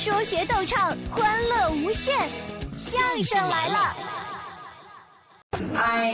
说学逗唱，欢乐无限，相声来了。 哎，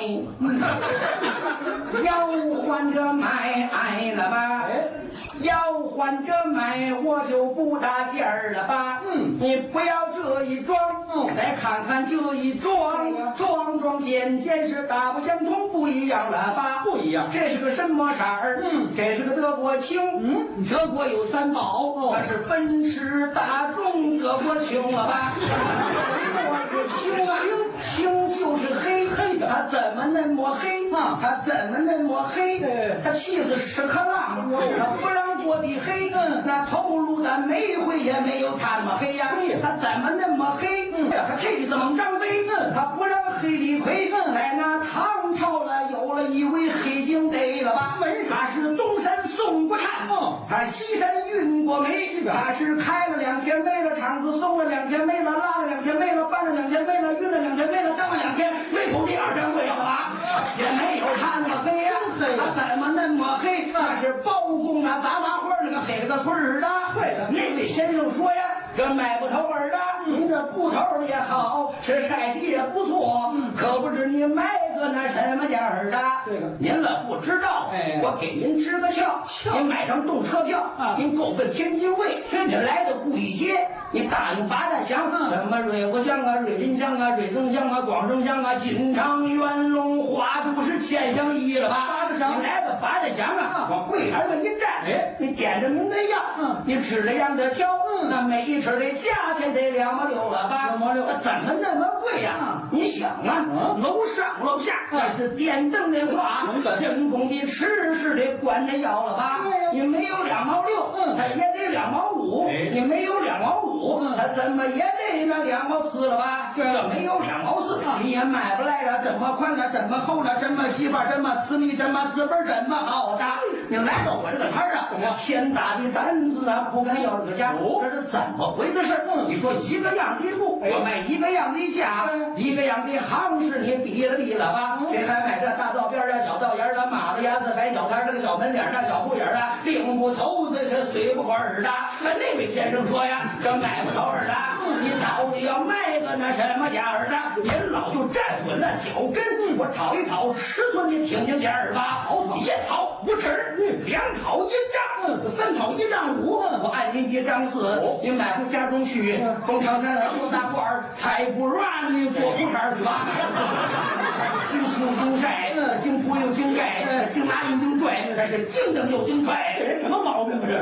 要换着买了吧？要换着买，我就不大劲儿了吧？你不要这一装，再看看这一装，装装件件是大不相同，不一样了吧？ 不一样。 这是个什么色儿？这是个德国青。德国有三宝，那是奔驰、大众、德国青了吧？我是青啊，青就是黑。他怎么那么黑？他怎么那么黑？他气死屎壳郎，他不让过的黑。那头颅的煤灰也没有他那么黑呀。他怎么那么黑？他气死猛张飞，他不让黑李逵。在那唐朝了，有了一位黑警得了吧？他是东山宋国禅，他西山运过煤，他是开了2天煤了，厂子送了2天煤了，拉了2天煤了，搬了2天煤了，运了2天煤了，张了2天煤口第2张贵了吧？也没有他那么黑呀，他怎么那么黑？那是包公啊，杂麻花那个黑了个村儿的。对的，那位先生说呀，这买不头儿的，您这布头也好，是晒洗也不错，可不知你买个那什么价儿的？ 这个您了不知道，我给您支个窍，您买张动车票，您够奔天津卫，您来到故意街，你打听八大乡，什么瑞国乡啊、瑞林乡啊、瑞增乡啊、广正乡啊、锦昌、元龙、花都是千乡一了吧？ 八大乡， 你来到八大乡啊，往柜台上一站，你点着您的药，你指着样的挑，那每一尺的价钱得2毛6了吧？2毛6，那怎么那么贵呀？你想啊，楼上楼下那是电灯的话，人工的吃是得管它要了吧？你没有2毛6，它也得2毛5，你没有2毛5，它怎么也得那2毛4了吧？这没有2毛4，你也买不来了，这么宽了，这么厚了，这么细吧，这么私密，这么资本，这么好的。你来到我这个摊儿啊，天大的胆子啊，不敢要这个价，这是怎么回事？你说一个样的布，我卖一个样的价，一个样的行市，你比了吧？谁还买这大道边啊、小道沿的、马子牙子、摆小摊这个小门脸的、小布眼啊，领不头子是随不儿的。那位先生说呀，这买不头儿的，你到底要卖个那什么价儿的？您老就站稳了脚跟，我讨一讨尺寸，你听听价儿吧。1讨5尺，2讨1丈，3讨1丈5，我按您1丈4，你买回家中去，从长山来做大褂儿，才不让你做裤衩去吧？经清经晒，经铺又经盖，经拿又经拽，这是经蹬又经拽，这人什么毛病啊？这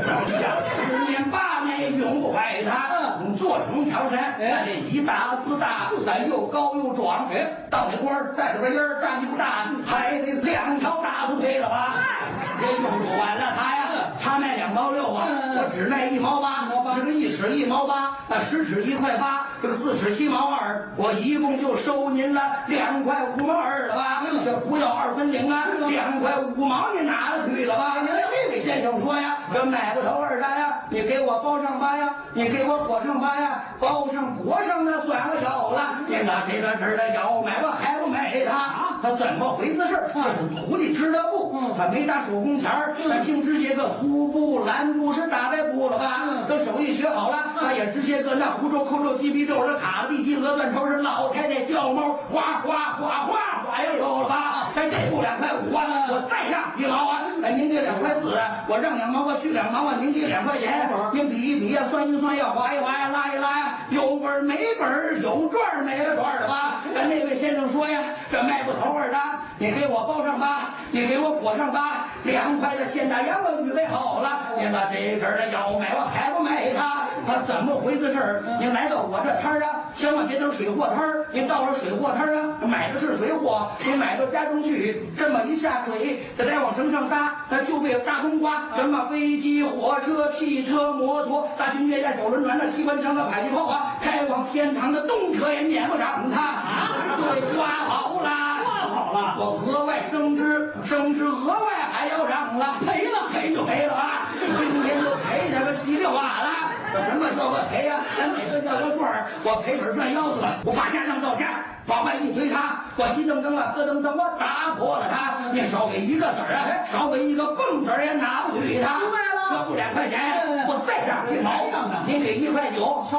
10年8年也永不坏他。你做成长山，那得1大4大，4大又高又壮，到那官儿带着个烟儿，站不大，还得2条大腿配了吧？也用不完了他呀，他卖2毛6啊，我只卖1毛8，这个1尺1毛8，那10尺1块8，这个4尺7毛2，我一共就收您了2块5毛2了吧？这不要2分领啊，2块5毛你拿了去了吧？这位先生说呀，这买不头儿的呀，你给我包上吧呀，你给我裹上吧呀，包上裹上那算了有了，你拿这个这的要买我还不买他怎么回事？这是土地织的布，他没打手工钱儿，他净织些个粗布、蓝布是大白布了吧？等手艺学好了，他也织些个那胡诌、扣诌、鸡皮皱的卡地鸡鹅断头是老太太掉毛，哗哗哗哗哗也有了吧？这布2块5啊，我再让1毛啊，您给2块4啊，我让2毛，我去2毛啊，您给2块钱，您比一比呀，算一算呀，划一划呀，拉一拉呀，有本儿没本儿，有赚儿没了赚儿的吧？那位先生说呀，这卖不头儿的，你给我包上吧，你给我裹上吧，2块的现大洋我预备好了，您把这事儿的要买我还不买他怎么回事？您来到我这摊儿啊，千万别等水货摊儿，您到了水货摊儿啊，买的是水货，您买到家中去，这么一下水，这再往绳上搭，那就被大冬瓜，什么飞机、火车、汽车、摩托、大军舰、小轮船、那机关枪的迫击炮啊，开往天堂的动车也撵不上它对，刮好了，我额外升值额外还要涨了，赔就赔了啊！今天就赔这个7、6瓦了。什么叫我赔呀？咱每个叫个赚儿，我赔本赚腰子了。我把家让到家，往外一推他，我急噔噔了，咯噔噔，我打破了他。你少给1个子儿啊，少给1个蹦子儿也拿不去他。明白了，这不2块钱，我再让1毛，您给1块9。